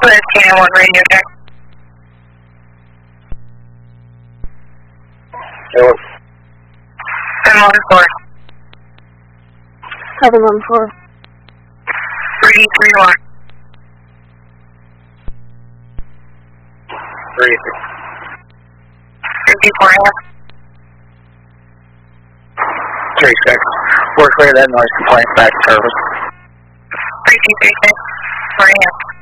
This Cannon 1 radio check. Hello. 714. 714. 331. 54. 36. We're clear that noise complaint back service. 3236. 4 AM.